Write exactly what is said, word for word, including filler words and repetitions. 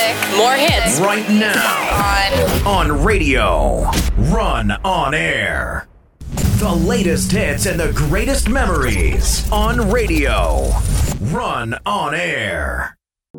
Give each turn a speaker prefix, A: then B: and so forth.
A: music. More hits.
B: Right now.
A: On.
B: On radio. Run on air. The latest hits and the greatest memories. On radio. Run on air.